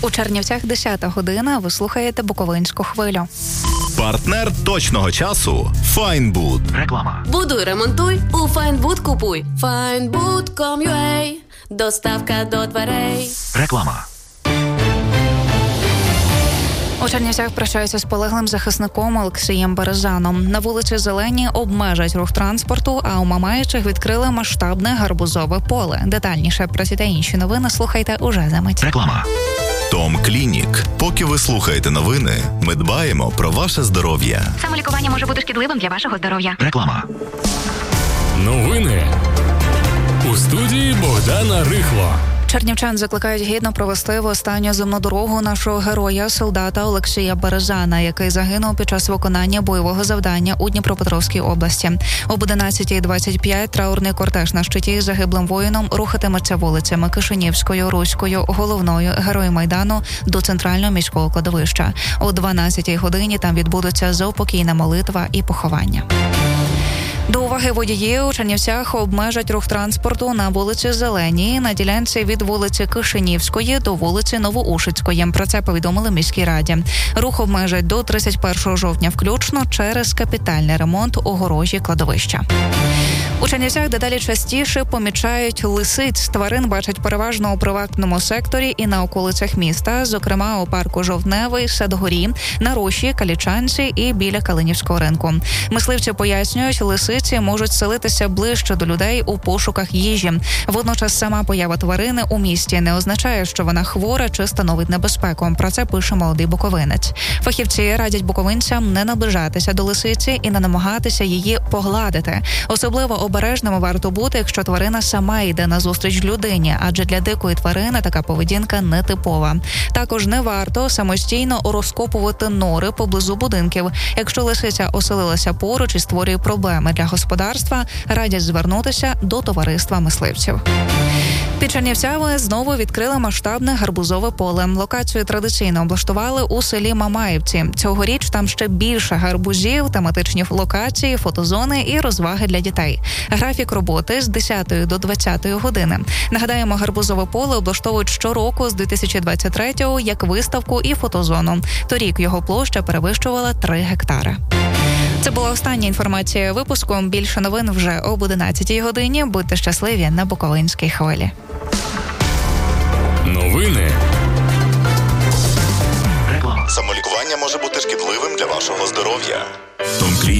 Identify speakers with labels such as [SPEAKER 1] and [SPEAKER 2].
[SPEAKER 1] У Чернівцях 10 година, ви слухаєте Буковинську хвилю.
[SPEAKER 2] Партнер точного часу – Файнбуд.
[SPEAKER 3] Реклама.
[SPEAKER 4] Будуй, ремонтуй, у Файнбуд купуй. Findbood.com.ua. Доставка до дверей.
[SPEAKER 3] Реклама.
[SPEAKER 1] У Чернівцях прощаються з полеглим захисником Олексієм Березаном. На вулиці Зеленій обмежать рух транспорту, а у Мамаїчих відкрили масштабне гарбузове поле. Детальніше про ці та інші новини слухайте уже за мить.
[SPEAKER 3] Реклама.
[SPEAKER 2] Том Клінік. Поки ви слухаєте новини, ми дбаємо про ваше здоров'я.
[SPEAKER 5] Самолікування може бути шкідливим для вашого здоров'я.
[SPEAKER 3] Реклама.
[SPEAKER 6] Новини. У студії Богдана Рихло.
[SPEAKER 1] Чернівчан закликають гідно провести в останню земну дорогу нашого героя, солдата Олексія Березана, який загинув під час виконання бойового завдання у Дніпропетровській області. Об 11:25 траурний кортеж на щиті з загиблим воїном рухатиметься вулицями Кишинівською, Руською, Головною, Герою Майдану до центрального міського кладовища. О 12:00 годині там відбудуться заупокійна молитва і поховання. До уваги водіїв, у Чернівцях обмежать рух транспорту на вулиці Зеленій, на ділянці від вулиці Кишинівської до вулиці Новоушицької. Про це повідомили в міській раді. Рух обмежать до 31 жовтня включно через капітальний ремонт огорожі кладовища. У Чернівцях дедалі частіше помічають лисиць. Тварин бачать переважно у приватному секторі і на околицях міста, зокрема у парку Жовтневий, Садгорі, на Рощі, Калічанці і біля Калинівського ринку. Мисливці пояснюють, лисиці можуть селитися ближче до людей у пошуках їжі. Водночас сама поява тварини у місті не означає, що вона хвора чи становить небезпеку. Про це пише молодий буковинець. Фахівці радять буковинцям не наближатися до лисиці і не намагатися її погладити. Особливо обережними варто бути, якщо тварина сама йде назустріч людині, адже для дикої тварини така поведінка нетипова. Також не варто самостійно розкопувати нори поблизу будинків. Якщо лисиця оселилася поруч і створює проблеми для господарства, радять звернутися до товариства мисливців. Під Чернівцями знову відкрили масштабне гарбузове поле. Локацію традиційно облаштували у селі Мамаївці. Цьогоріч там ще більше гарбузів, тематичні локації, фотозони і розваги для дітей. Графік роботи з 10 до 20 години. Нагадаємо, гарбузове поле облаштовують щороку з 2023-го як виставку і фотозону. Торік його площа перевищувала 3 гектари. Це була остання інформація випуску. Більше новин вже об 11 годині. Будьте щасливі на Буковинській хвилі.
[SPEAKER 6] Новини.
[SPEAKER 3] Реклама.
[SPEAKER 2] Самолікування може бути шкідливим для вашого здоров'я. Том Клінік.